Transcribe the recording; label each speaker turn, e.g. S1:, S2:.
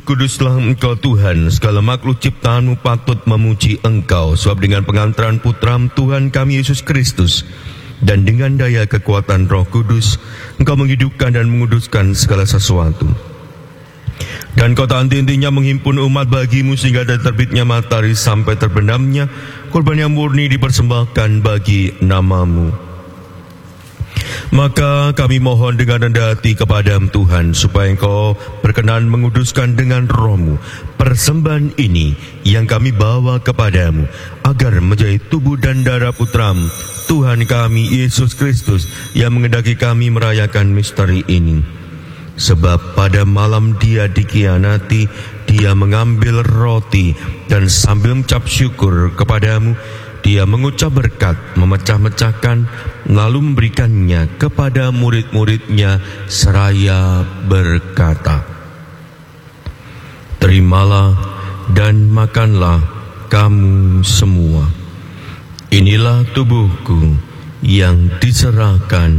S1: kuduslah Engkau Tuhan, segala makhluk ciptaanmu patut memuji Engkau, sebab dengan pengantaran Putra Tuhan kami Yesus Kristus, dan dengan daya kekuatan Roh Kudus, Engkau menghidupkan dan menguduskan segala sesuatu. Dan Kau tak henti-hentinya menghimpun umat bagimu, sehingga dari terbitnya matahari sampai terbenamnya korban yang murni dipersembahkan bagi namamu. Maka kami mohon dengan rendah hati kepada-Mu Tuhan, supaya Engkau berkenan menguduskan dengan Roh-Mu persembahan ini yang kami bawa kepada-Mu, agar menjadi tubuh dan darah Putra-Mu Tuhan kami Yesus Kristus, yang mengendaki kami merayakan misteri ini. Sebab pada malam Dia dikhianati, Dia mengambil roti, dan sambil mengucap syukur kepada-Mu, Dia mengucap berkat, memecah-mecahkan, lalu memberikannya kepada murid-muridnya, seraya berkata, "Terimalah dan makanlah kamu semua. Inilah tubuhku yang diserahkan